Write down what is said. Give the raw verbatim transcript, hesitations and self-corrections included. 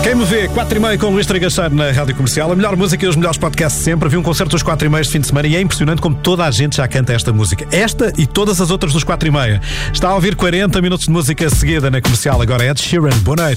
Quem me vê, quatro e meia com Luís Tragacheiro na Rádio Comercial. A melhor música e os melhores podcasts sempre. Vi um concerto dos quatro e meia de fim de semana e é impressionante como toda a gente já canta esta música. Esta e todas as outras dos quatro e meia. Está a ouvir quarenta minutos de música seguida na Comercial. Agora é Ed Sheeran. Boa noite.